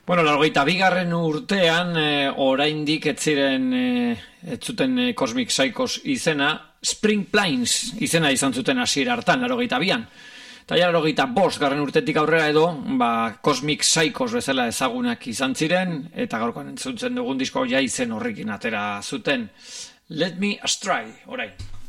Bueno, 82. urtean, oraindik ez zuten Cosmic Psychos izena, Spring Plains izena izan zuten hasiera hartan, 82an. Eta ja 85. urtetik aurrera edo, Cosmic Psychos bezala ezagunak izan ziren, eta gaurkoan entzuntzen dugun disko ja izen horrekin atera zuten. Let Me Astray, orain.